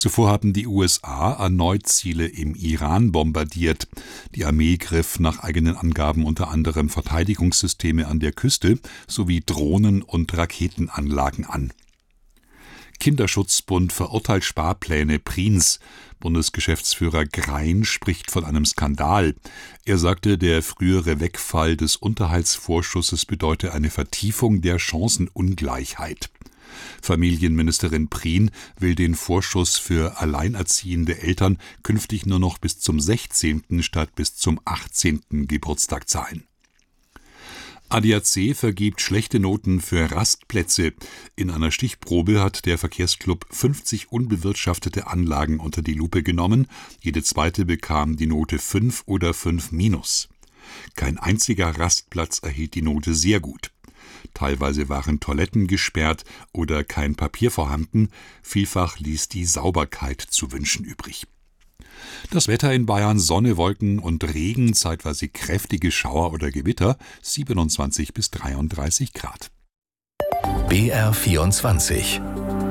Zuvor haben die USA erneut Ziele im Iran bombardiert. Die Armee griff nach eigenen Angaben unter anderem Verteidigungssysteme an der Küste sowie Drohnen- und Raketenanlagen an. Kinderschutzbund verurteilt Sparpläne Prins. Bundesgeschäftsführer Grein spricht von einem Skandal. Er sagte, der frühere Wegfall des Unterhaltsvorschusses bedeute eine Vertiefung der Chancenungleichheit. Familienministerin Prien will den Vorschuss für alleinerziehende Eltern künftig nur noch bis zum 16. statt bis zum 18. Geburtstag zahlen. ADAC vergibt schlechte Noten für Rastplätze. In einer Stichprobe hat der Verkehrsclub 50 unbewirtschaftete Anlagen unter die Lupe genommen. Jede zweite bekam die Note 5 oder 5-. Kein einziger Rastplatz erhielt die Note sehr gut. Teilweise waren Toiletten gesperrt oder kein Papier vorhanden. Vielfach ließ die Sauberkeit zu wünschen übrig. Das Wetter in Bayern: Sonne, Wolken und Regen, zeitweise kräftige Schauer oder Gewitter, 27 bis 33 Grad. BR24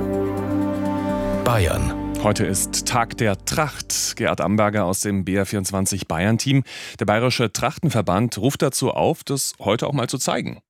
Bayern. Heute ist Tag der Tracht. Gerhard Amberger aus dem BR24 Bayern-Team. Der Bayerische Trachtenverband ruft dazu auf, das heute auch mal zu zeigen.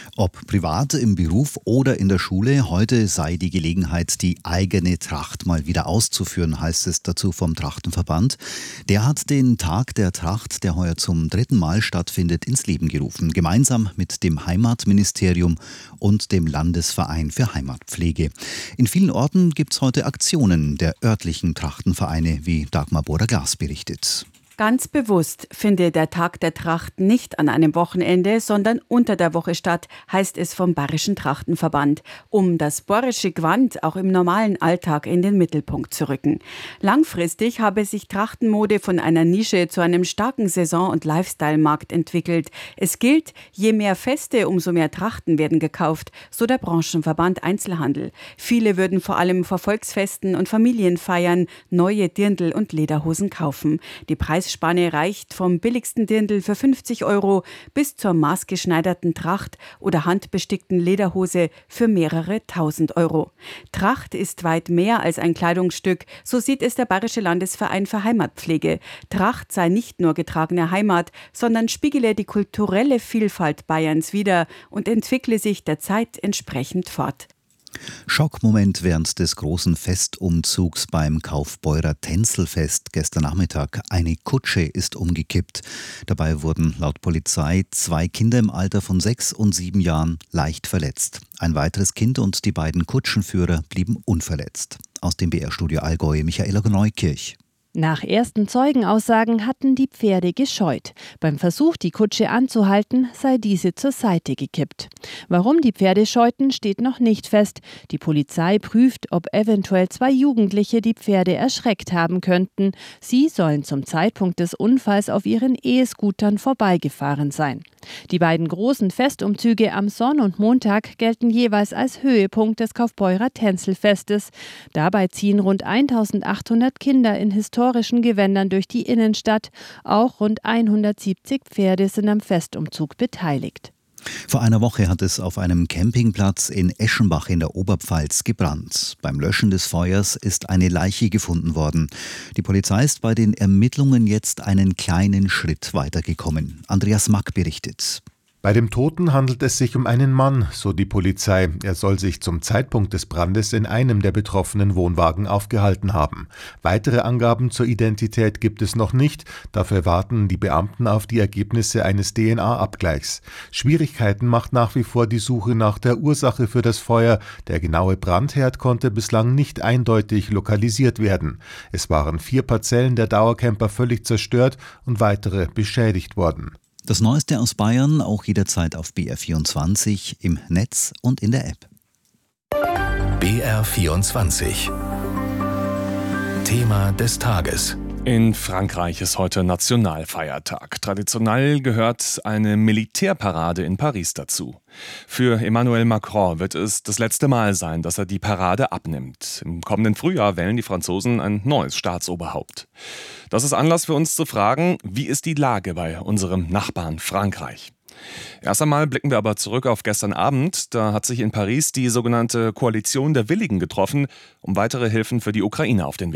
Ob privat, im Beruf oder in der Schule, heute sei die Gelegenheit, die eigene Tracht mal wieder auszuführen, heißt es dazu vom Trachtenverband. Der hat den Tag der Tracht, der heuer zum 3. Mal stattfindet, ins Leben gerufen, gemeinsam mit dem Heimatministerium und dem Landesverein für Heimatpflege. In vielen Orten gibt es heute Aktionen der örtlichen Trachtenvereine, wie Dagmar Bohrer-Glas berichtet. Ganz bewusst findet der Tag der Tracht nicht an einem Wochenende, sondern unter der Woche statt, heißt es vom Bayerischen Trachtenverband, um das bayerische Gewand auch im normalen Alltag in den Mittelpunkt zu rücken. Langfristig habe sich Trachtenmode von einer Nische zu einem starken Saison- und Lifestyle-Markt entwickelt. Es gilt, je mehr Feste, umso mehr Trachten werden gekauft, so der Branchenverband Einzelhandel. Viele würden vor allem vor Volksfesten und Familienfeiern neue Dirndl und Lederhosen kaufen. Die Preisspanne reicht vom billigsten Dirndl für 50 € bis zur maßgeschneiderten Tracht oder handbestickten Lederhose für mehrere 1000 €. Tracht ist weit mehr als ein Kleidungsstück, so sieht es der Bayerische Landesverein für Heimatpflege. Tracht sei nicht nur getragene Heimat, sondern spiegele die kulturelle Vielfalt Bayerns wider und entwickle sich der Zeit entsprechend fort. Schockmoment während des großen Festumzugs beim Kaufbeurer Tänzelfest gestern Nachmittag. Eine Kutsche ist umgekippt. Dabei wurden laut Polizei 2 Kinder im Alter von 6 und 7 Jahren leicht verletzt. Ein weiteres Kind und die beiden Kutschenführer blieben unverletzt. Aus dem BR-Studio Allgäu, Michaela Neukirch. Nach ersten Zeugenaussagen hatten die Pferde gescheut. Beim Versuch, die Kutsche anzuhalten, sei diese zur Seite gekippt. Warum die Pferde scheuten, steht noch nicht fest. Die Polizei prüft, ob eventuell 2 Jugendliche die Pferde erschreckt haben könnten. Sie sollen zum Zeitpunkt des Unfalls auf ihren E-Scootern vorbeigefahren sein. Die beiden großen Festumzüge am Sonn- und Montag gelten jeweils als Höhepunkt des Kaufbeurer Tänzelfestes. Dabei ziehen rund 1800 Kinder in historischen Gewändern durch die Innenstadt. Auch rund 170 Pferde sind am Festumzug beteiligt. Vor einer Woche hat es auf einem Campingplatz in Eschenbach in der Oberpfalz gebrannt. Beim Löschen des Feuers ist eine Leiche gefunden worden. Die Polizei ist bei den Ermittlungen jetzt einen kleinen Schritt weitergekommen. Andreas Mack berichtet. Bei dem Toten handelt es sich um einen Mann, so die Polizei. Er soll sich zum Zeitpunkt des Brandes in einem der betroffenen Wohnwagen aufgehalten haben. Weitere Angaben zur Identität gibt es noch nicht. Dafür warten die Beamten auf die Ergebnisse eines DNA-Abgleichs. Schwierigkeiten macht nach wie vor die Suche nach der Ursache für das Feuer. Der genaue Brandherd konnte bislang nicht eindeutig lokalisiert werden. Es waren 4 Parzellen der Dauercamper völlig zerstört und weitere beschädigt worden. Das Neueste aus Bayern auch jederzeit auf BR24, im Netz und in der App. BR24 Thema des Tages. In Frankreich ist heute Nationalfeiertag. Traditionell gehört eine Militärparade in Paris dazu. Für Emmanuel Macron wird es das letzte Mal sein, dass er die Parade abnimmt. Im kommenden Frühjahr wählen die Franzosen ein neues Staatsoberhaupt. Das ist Anlass für uns zu fragen, wie ist die Lage bei unserem Nachbarn Frankreich? Erst einmal blicken wir aber zurück auf gestern Abend. Da hat sich in Paris die sogenannte Koalition der Willigen getroffen, um weitere Hilfen für die Ukraine auf den Weg